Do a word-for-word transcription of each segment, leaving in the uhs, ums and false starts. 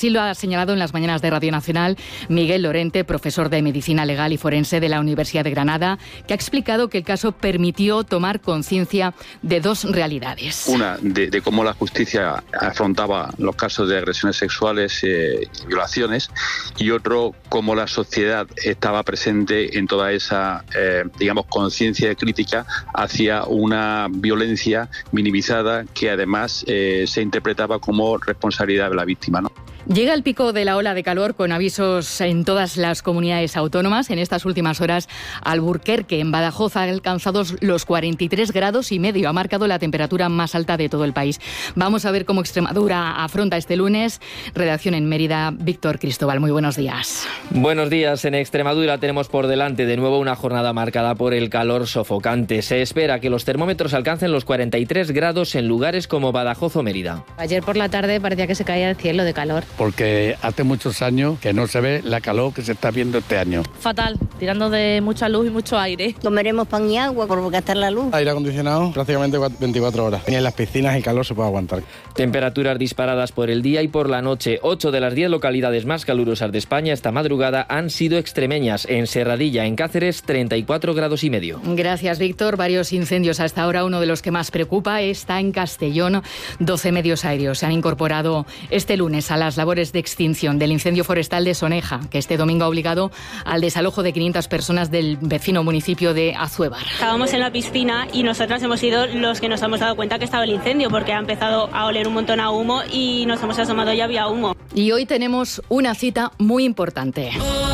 Así lo ha señalado en las mañanas de Radio Nacional Miguel Lorente, profesor de Medicina Legal y Forense de la Universidad de Granada, que ha explicado que el caso permitió tomar conciencia de dos realidades. Una, de, de cómo la justicia afrontaba los casos de agresiones sexuales eh, y violaciones, y otro, cómo la sociedad estaba presente en toda esa, eh, digamos, conciencia crítica hacia una violencia minimizada que además eh, se interpretaba como responsabilidad de la víctima, ¿no? Llega el pico de la ola de calor con avisos en todas las comunidades autónomas. En estas últimas horas, Alburquerque, en Badajoz, ha alcanzado los cuarenta y tres grados y medio. Ha marcado la temperatura más alta de todo el país. Vamos a ver cómo Extremadura afronta este lunes. Redacción en Mérida, Víctor Cristóbal. Muy buenos días. Buenos días. En Extremadura tenemos por delante de nuevo una jornada marcada por el calor sofocante. Se espera que los termómetros alcancen los cuarenta y tres grados en lugares como Badajoz o Mérida. Ayer por la tarde parecía que se caía el cielo de calor. Porque hace muchos años que no se ve la calor que se está viendo este año. Fatal, tirando de mucha luz y mucho aire. Comeremos pan y agua por gastar la luz. Aire acondicionado prácticamente veinticuatro horas. Y en las piscinas el calor se puede aguantar. Temperaturas disparadas por el día y por la noche. Ocho de las diez localidades más calurosas de España esta madrugada han sido extremeñas. En Serradilla, en Cáceres, treinta y cuatro grados y medio. Gracias, Víctor. Varios incendios hasta ahora. Uno de los que más preocupa está en Castellón. doce medios aéreos se han incorporado este lunes a las labores de extinción del incendio forestal de Soneja, que este domingo ha obligado al desalojo de quinientas personas del vecino municipio de Azuévar. Estábamos en la piscina y nosotras hemos sido los que nos hemos dado cuenta que estaba el incendio, porque ha empezado a oler un montón a humo y nos hemos asomado y había humo. Y hoy tenemos una cita muy importante.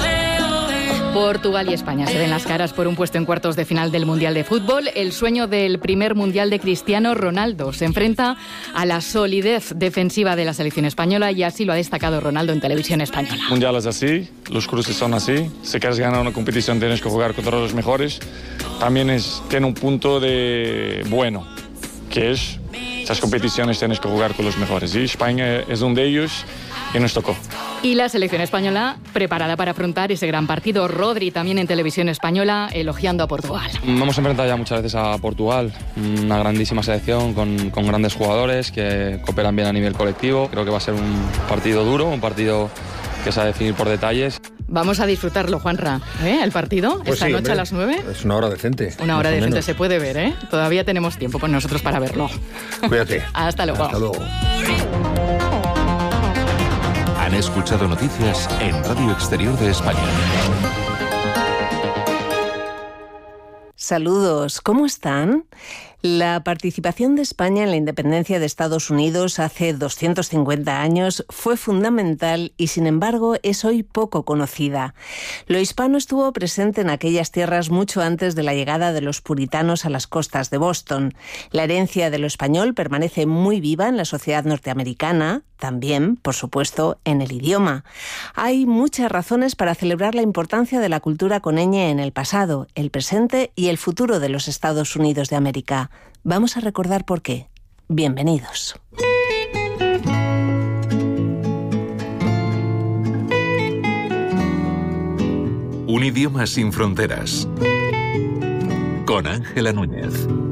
Portugal y España se ven las caras por un puesto en cuartos de final del Mundial de Fútbol. El sueño del primer Mundial de Cristiano Ronaldo se enfrenta a la solidez defensiva de la selección española, y así lo ha destacado Ronaldo en televisión española. El Mundial es así, los cruces son así. Si quieres ganar una competición tienes que jugar contra los mejores. También es, tiene un punto de bueno, que es esas competiciones tienes que jugar con los mejores. Y España es uno de ellos y nos tocó. Y la selección española preparada para afrontar ese gran partido. Rodri también en televisión española elogiando a Portugal. Hemos enfrentado ya muchas veces a Portugal, una grandísima selección con, con grandes jugadores que cooperan bien a nivel colectivo. Creo que va a ser un partido duro, un partido que se va a definir por detalles. Vamos a disfrutarlo, Juanra, ¿eh? El partido, pues esta sí, noche hombre, a las nueve. Es una hora decente. Una hora decente, se puede ver, ¿eh? Todavía tenemos tiempo con nosotros para verlo. Cuídate. Hasta luego. Hasta luego. Han escuchado noticias en Radio Exterior de España. Saludos, ¿cómo están? La participación de España en la independencia de Estados Unidos hace doscientos cincuenta años fue fundamental y, sin embargo, es hoy poco conocida. Lo hispano estuvo presente en aquellas tierras mucho antes de la llegada de los puritanos a las costas de Boston. La herencia de lo español permanece muy viva en la sociedad norteamericana, también, por supuesto, en el idioma. Hay muchas razones para celebrar la importancia de la cultura coneña en el pasado, el presente y el futuro de los Estados Unidos de América. Vamos a recordar por qué. Bienvenidos. Un idioma sin fronteras. Con Ángela Núñez.